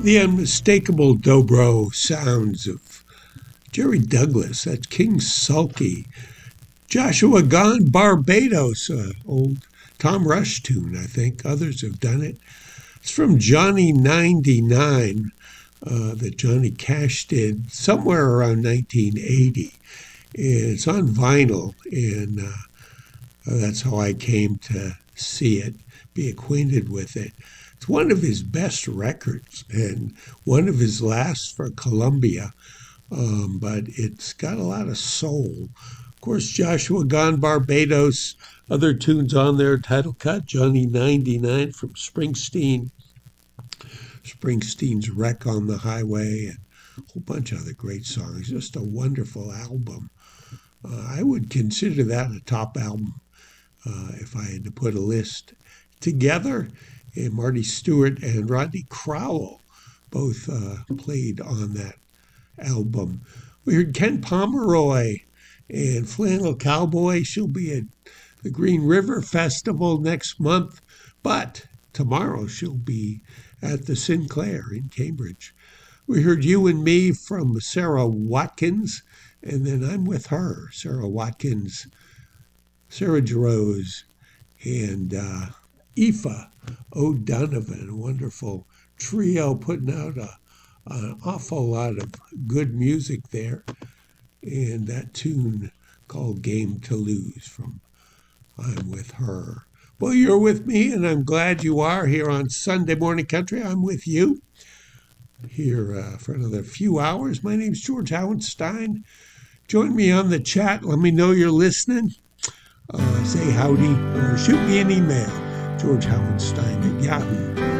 The unmistakable dobro sounds of Jerry Douglas, that's King Sulky. Joshua Gone, Barbados, old Tom Rush tune, I think. Others have done it. It's from Johnny 99 that Johnny Cash did somewhere around 1980. And it's on vinyl, and that's how I came to see it, be acquainted with it. It's one of his best records and one of his last for Columbia, but it's got a lot of soul. Of course, Joshua Gone, Barbados, other tunes on there, title cut, Johnny 99 from Springsteen, Springsteen's Wreck on the Highway, and a whole bunch of other great songs. Just a wonderful album. I would consider that a top album if I had to put a list together. And Marty Stewart and Rodney Crowell both played on that album. We heard Ken Pomeroy and Flannel Cowboy. She'll be at the Green River Festival next month, but tomorrow she'll be at the Sinclair in Cambridge. We heard You and Me from Sarah Watkins, and then I'm With Her, Sarah Watkins, Sarah Jarosz, and Aoife O'Donovan, a wonderful trio putting out an awful lot of good music there. And that tune called Game to Lose from I'm With Her. Well, you're with me, and I'm glad you are here on Sunday Morning Country. I'm with you here for another few hours. My name's George Howenstein. Join me on the chat. Let me know you're listening. Say howdy or shoot me an email, georgehowenstein@yahoo.com.